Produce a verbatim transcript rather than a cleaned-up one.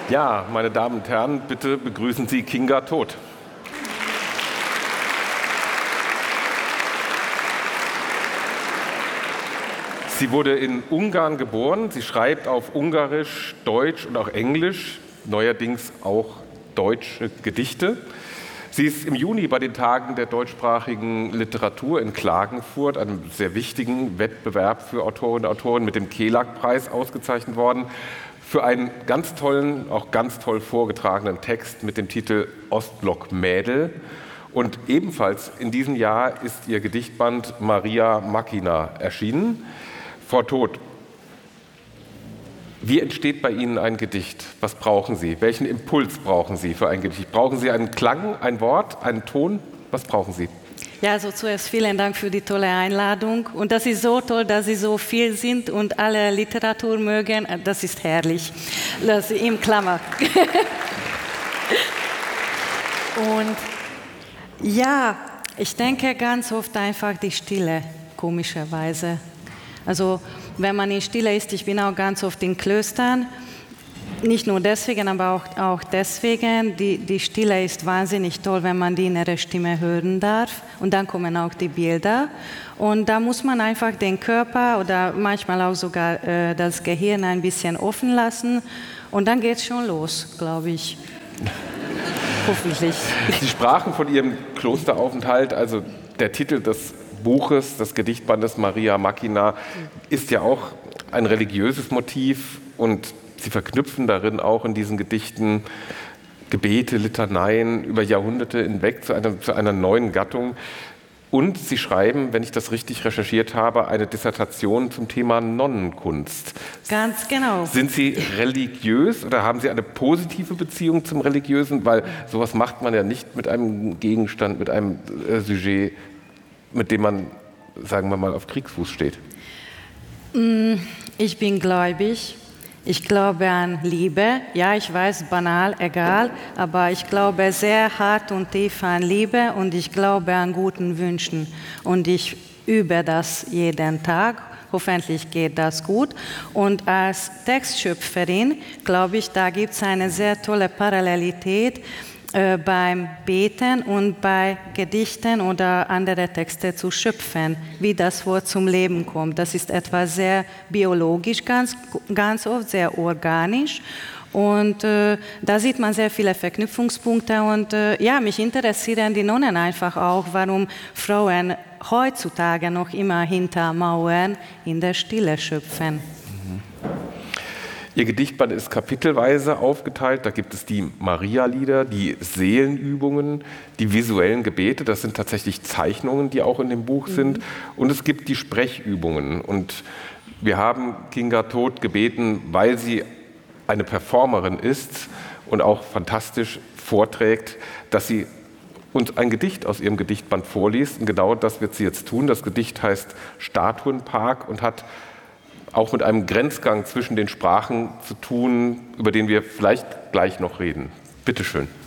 Ja, meine Damen und Herren, bitte begrüßen Sie Kinga Todt. Sie wurde in Ungarn geboren. Sie schreibt auf Ungarisch, Deutsch und auch Englisch, neuerdings auch deutsche Gedichte. Sie ist im Juni bei den Tagen der deutschsprachigen Literatur in Klagenfurt, einem sehr wichtigen Wettbewerb für Autorinnen und Autoren, mit dem Kelag-Preis ausgezeichnet worden, für einen ganz tollen, auch ganz toll vorgetragenen Text mit dem Titel Ostblock-Mädel. Und ebenfalls in diesem Jahr ist ihr Gedichtband Maria Machina erschienen. Frau Todt, wie entsteht bei Ihnen ein Gedicht? Was brauchen Sie? Welchen Impuls brauchen Sie für ein Gedicht? Brauchen Sie einen Klang, ein Wort, einen Ton? Was brauchen Sie? Ja, also zuerst vielen Dank für die tolle Einladung. Und das ist so toll, dass Sie so viel sind und alle Literatur mögen. Das ist herrlich. Das im Klammer. Und ja, ich denke ganz oft einfach die Stille, komischerweise. Also wenn man in Stille ist, ich bin auch ganz oft in Klöstern, nicht nur deswegen, aber auch, auch deswegen, die, die Stille ist wahnsinnig toll, wenn man die innere Stimme hören darf und dann kommen auch die Bilder und da muss man einfach den Körper oder manchmal auch sogar äh, das Gehirn ein bisschen offen lassen und dann geht es schon los, glaube ich. Hoffentlich. Sie sprachen von Ihrem Klosteraufenthalt, also der Titel des Buches, des Gedichtbandes Maria Machina, ist ja auch ein religiöses Motiv und Sie verknüpfen darin auch in diesen Gedichten Gebete, Litaneien über Jahrhunderte hinweg zu einer, zu einer neuen Gattung. Und Sie schreiben, wenn ich das richtig recherchiert habe, eine Dissertation zum Thema Nonnenkunst. Ganz genau. Sind Sie religiös oder haben Sie eine positive Beziehung zum Religiösen? Weil sowas macht man ja nicht mit einem Gegenstand, mit einem äh, Sujet, mit dem man, sagen wir mal, auf Kriegsfuß steht. Ich bin gläubig. Ich glaube an Liebe. Ja, ich weiß, banal, egal, aber ich glaube sehr hart und tief an Liebe und ich glaube an guten Wünschen. Und ich übe das jeden Tag. Hoffentlich geht das gut. Und als Textschöpferin, glaube ich, da gibt es eine sehr tolle Parallelität äh, beim Beten und bei Gedichten oder andere Texte zu schöpfen, wie das Wort zum Leben kommt. Das ist etwas sehr biologisch, ganz, ganz oft sehr organisch. Und äh, da sieht man sehr viele Verknüpfungspunkte. Und äh, ja, mich interessieren die Nonnen einfach auch, warum Frauen heutzutage noch immer hinter Mauern in der Stille schöpfen. Mhm. Ihr Gedichtband ist kapitelweise aufgeteilt. Da gibt es die Maria-Lieder, die Seelenübungen, die visuellen Gebete. Das sind tatsächlich Zeichnungen, die auch in dem Buch mhm. sind. Und es gibt die Sprechübungen. Und wir haben Kinga Todt gebeten, weil sie eine Performerin ist und auch fantastisch vorträgt, dass sie uns ein Gedicht aus ihrem Gedichtband vorliest. Und genau das wird sie jetzt tun. Das Gedicht heißt Statuenpark und hat auch mit einem Grenzgang zwischen den Sprachen zu tun, über den wir vielleicht gleich noch reden. Bitte schön.